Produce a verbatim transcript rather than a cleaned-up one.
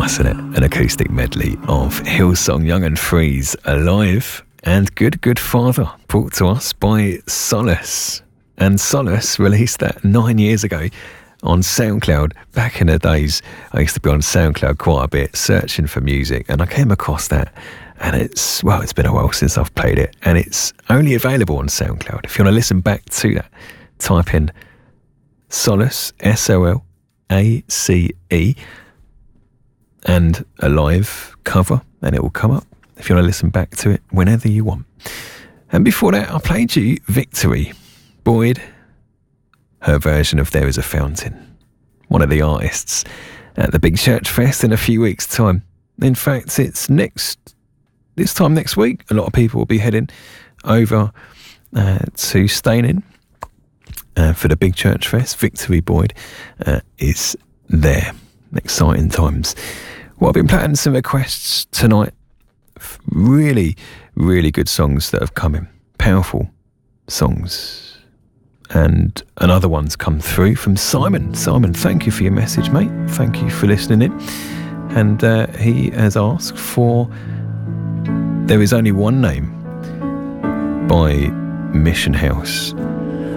Nice, isn't it? An acoustic medley of Hillsong, Young and Freeze, Alive, and Good Good Father, brought to us by Solace. And Solace released that nine years ago on SoundCloud. Back in the days, I used to be on SoundCloud quite a bit, searching for music, and I came across that. And it's, well, it's been a while since I've played it, and it's only available on SoundCloud. If you want to listen back to that, type in Solace, S O L A C E, and a live cover, and it will come up if you want to listen back to it whenever you want. And before that, I played you Victory, Boyd, her version of There Is a Fountain, one of the artists at the Big Church Fest in a few weeks' time. In fact, it's next this time next week. A lot of people will be heading over uh, to Staining uh, for the Big Church Fest. Victory, Boyd uh, is there. Exciting times. Well, I've been playing some requests tonight. Really, really good songs that have come in. Powerful songs. And another one's come through from Simon. Simon, thank you for your message, mate. Thank you for listening in. And uh, he has asked for There Is Only One Name by Mission House.